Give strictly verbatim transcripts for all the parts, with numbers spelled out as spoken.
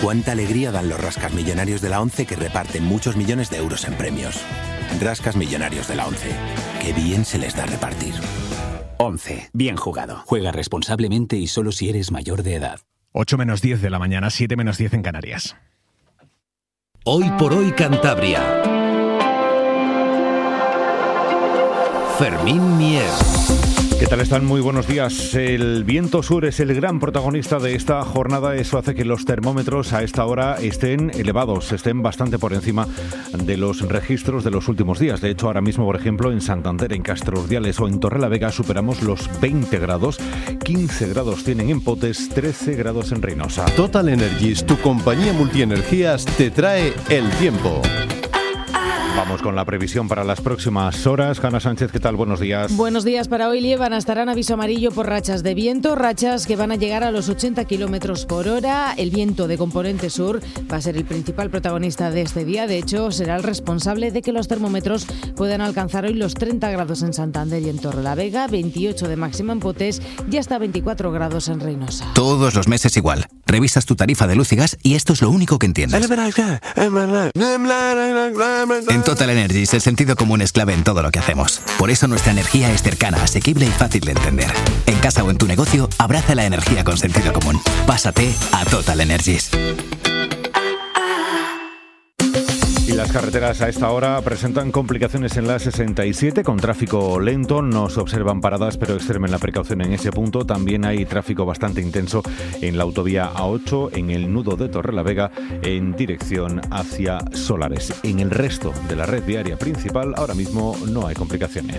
Cuánta alegría dan los rascas millonarios de la ONCE que reparten muchos millones de euros en premios. Rascas millonarios de la ONCE. Qué bien se les da repartir. ONCE. Bien jugado. Juega responsablemente y solo si eres mayor de edad. ocho menos diez de la mañana, siete menos diez en Canarias. Hoy por hoy Cantabria. Fermín Mier. ¿Qué tal están? Muy buenos días. El viento sur es el gran protagonista de esta jornada. Eso hace que los termómetros a esta hora estén elevados, estén bastante por encima de los registros de los últimos días. De hecho, ahora mismo, por ejemplo, en Santander, en Castro Urdiales o en Torrelavega superamos los veinte grados. quince grados tienen en Potes, trece grados en Reynosa. Total Energies, tu compañía multienergías, te trae el tiempo. Vamos con la previsión para las próximas horas. Hanna Sánchez, ¿qué tal? Buenos días. Buenos días. Para hoy, Liébana estará en aviso amarillo por rachas de viento, rachas que van a llegar a los ochenta kilómetros por hora. El viento de componente sur va a ser el principal protagonista de este día. De hecho, será el responsable de que los termómetros puedan alcanzar hoy los treinta grados en Santander y en Torrelavega, veintiocho de máxima en Potés y hasta veinticuatro grados en Reynosa. Todos los meses igual. Revisas tu tarifa de luz y gas y esto es lo único que entiendes. En Total Energies, el sentido común es clave en todo lo que hacemos. Por eso nuestra energía es cercana, asequible y fácil de entender. En casa o en tu negocio, abraza la energía con sentido común. Pásate a Total Energies. Y las carreteras a esta hora presentan complicaciones en la sesenta y siete con tráfico lento. No se observan paradas, pero extremen la precaución en ese punto. También hay tráfico bastante intenso en la autovía A ocho, en el nudo de Torrelavega, en dirección hacia Solares. En el resto de la red viaria principal, ahora mismo no hay complicaciones.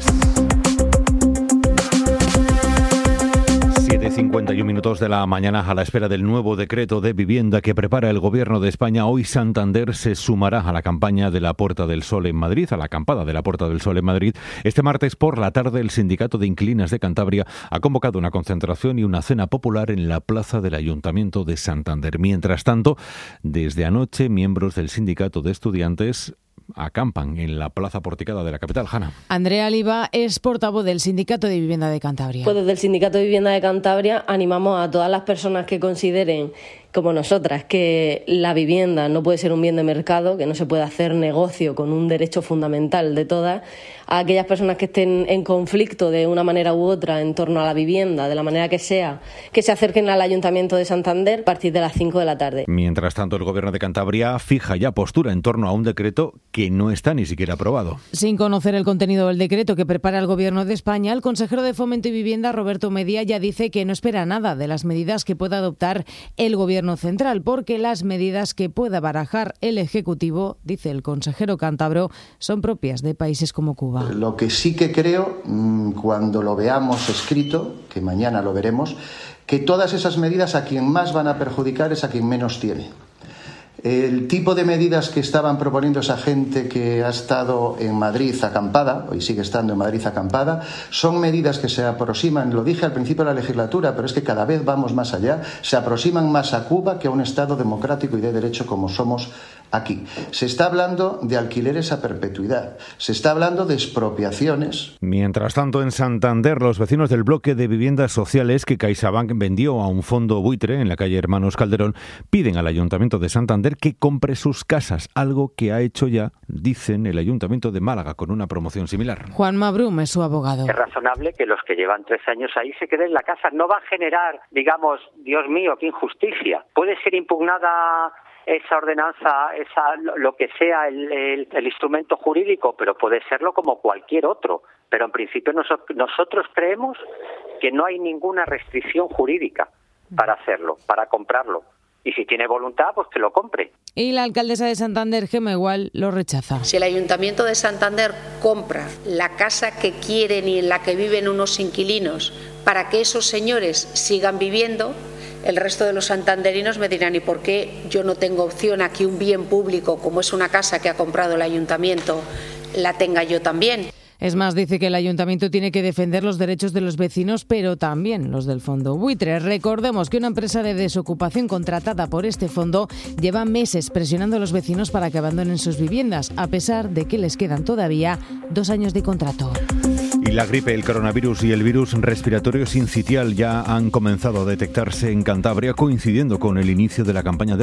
cincuenta y un minutos de la mañana, a la espera del nuevo decreto de vivienda que prepara el Gobierno de España. Hoy Santander se sumará a la campaña de la Puerta del Sol en Madrid, a la acampada de la Puerta del Sol en Madrid. Este martes por la tarde, el Sindicato de Inquilinas de Cantabria ha convocado una concentración y una cena popular en la plaza del Ayuntamiento de Santander. Mientras tanto, desde anoche, miembros del Sindicato de Estudiantes acampan en la plaza porticada de la capital. Hanna. Andrea Aliva es portavoz del Sindicato de Vivienda de Cantabria. Pues desde el Sindicato de Vivienda de Cantabria animamos a todas las personas que consideren, como nosotras, que la vivienda no puede ser un bien de mercado, que no se puede hacer negocio con un derecho fundamental de todas, a aquellas personas que estén en conflicto de una manera u otra en torno a la vivienda, de la manera que sea, que se acerquen al Ayuntamiento de Santander a partir de las cinco de la tarde. Mientras tanto, el Gobierno de Cantabria fija ya postura en torno a un decreto que no está ni siquiera aprobado. Sin conocer el contenido del decreto que prepara el Gobierno de España, el consejero de Fomento y Vivienda, Roberto Medía, ya dice que no espera nada de las medidas que pueda adoptar el Gobierno central, porque las medidas que pueda barajar el Ejecutivo, dice el consejero cántabro, son propias de países como Cuba. Lo que sí que creo, cuando lo veamos escrito, que mañana lo veremos, que todas esas medidas a quien más van a perjudicar es a quien menos tiene. El tipo de medidas que estaban proponiendo esa gente que ha estado en Madrid acampada, hoy sigue estando en Madrid acampada, son medidas que se aproximan, lo dije al principio de la legislatura, pero es que cada vez vamos más allá, se aproximan más a Cuba que a un Estado democrático y de derecho como somos aquí. Se está hablando de alquileres a perpetuidad, se está hablando de expropiaciones. Mientras tanto, en Santander, los vecinos del bloque de viviendas sociales que CaixaBank vendió a un fondo buitre en la calle Hermanos Calderón piden al Ayuntamiento de Santander que compre sus casas, algo que ha hecho ya, dicen, el Ayuntamiento de Málaga con una promoción similar. Juan Mabrum es su abogado. Es razonable que los que llevan tres años ahí se queden en la casa. No va a generar, digamos, Dios mío, qué injusticia. Puede ser impugnada esa ordenanza, esa lo que sea el, el, el instrumento jurídico, pero puede serlo como cualquier otro. Pero en principio noso, nosotros creemos que no hay ninguna restricción jurídica para hacerlo, para comprarlo. Y si tiene voluntad, pues que lo compre. Y la alcaldesa de Santander, Gemma Igual, lo rechaza. Si el Ayuntamiento de Santander compra la casa que quieren y en la que viven unos inquilinos para que esos señores sigan viviendo, el resto de los santanderinos me dirán, ¿y por qué yo no tengo opción a que un bien público, como es una casa que ha comprado el Ayuntamiento, la tenga yo también? Es más, dice que el Ayuntamiento tiene que defender los derechos de los vecinos, pero también los del fondo buitre. Recordemos que una empresa de desocupación contratada por este fondo lleva meses presionando a los vecinos para que abandonen sus viviendas, a pesar de que les quedan todavía dos años de contrato. Y la gripe, el coronavirus y el virus respiratorio sincitial ya han comenzado a detectarse en Cantabria, coincidiendo con el inicio de la campaña de